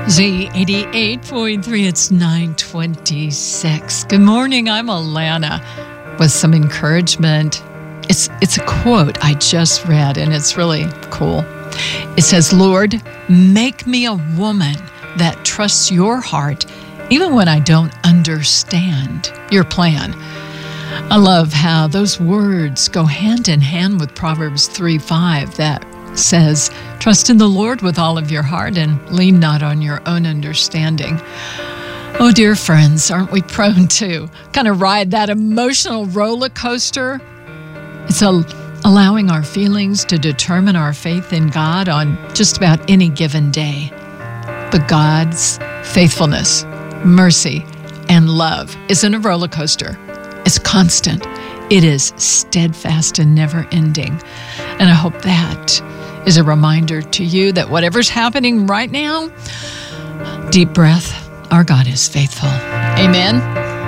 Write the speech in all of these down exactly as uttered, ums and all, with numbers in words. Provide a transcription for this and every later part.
Z eighty-eight point three, it's nine twenty-six. Good morning, I'm Alana with some encouragement. It's, it's a quote I just read, and it's really cool. It says, Lord, make me a woman that trusts your heart, even when I don't understand your plan. I love how those words go hand in hand with Proverbs three five that says, trust in the Lord with all of your heart and lean not on your own understanding. Oh, dear friends, aren't we prone to kind of ride that emotional roller coaster? It's a, allowing our feelings to determine our faith in God on just about any given day. But God's faithfulness, mercy, and love isn't a roller coaster. It's constant. It is steadfast and never ending. And I hope that is a reminder to you that whatever's happening right now, deep breath, our God is faithful. Amen.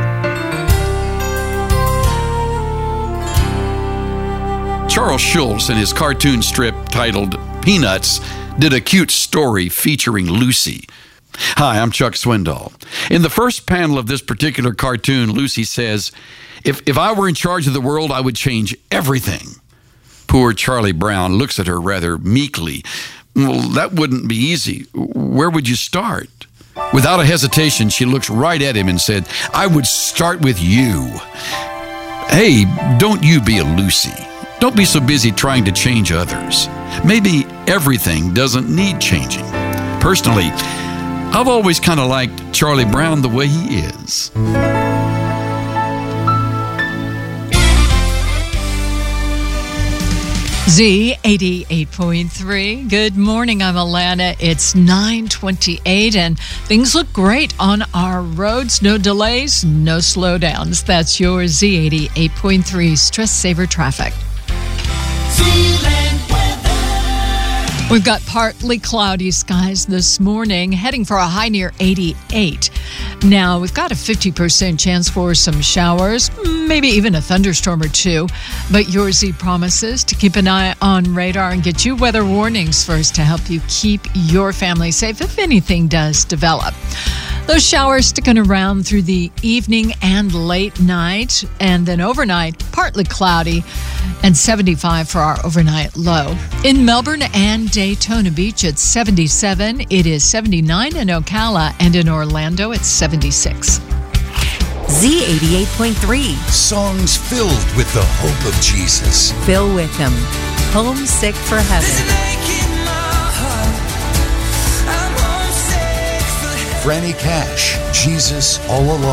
Charles Schulz, in his cartoon strip titled Peanuts, did a cute story featuring Lucy. Hi, I'm Chuck Swindoll. In the first panel of this particular cartoon, Lucy says, if, if I were in charge of the world, I would change everything. Poor Charlie Brown looks at her rather meekly. Well, that wouldn't be easy. Where would you start? Without a hesitation, she looks right at him and said, I would start with you. Hey, don't you be a Lucy. Don't be so busy trying to change others. Maybe everything doesn't need changing. Personally, I've always kind of liked Charlie Brown the way he is. Z eighty-eight point three. Good morning, I'm Alana. It's nine twenty-eight and things look great on our roads. No delays, no slowdowns. That's your Z eighty-eight point three Stress Saver Traffic. We've got partly cloudy skies this morning, heading for a high near eighty-eight. Now, we've got a fifty percent chance for some showers, maybe even a thunderstorm or two. But your Z promises to keep an eye on radar and get you weather warnings first to help you keep your family safe if anything does develop. Those showers sticking around through the evening and late night, and then overnight, partly cloudy, and seventy-five for our overnight low. In Melbourne and Daytona Beach, it's seventy-seven. It is seventy-nine in Ocala, and in Orlando, it's seventy-six. Z eighty-eight point three. Songs filled with the hope of Jesus. Bill Witham, Homesick for Heaven. Franny Cash, Jesus All Along.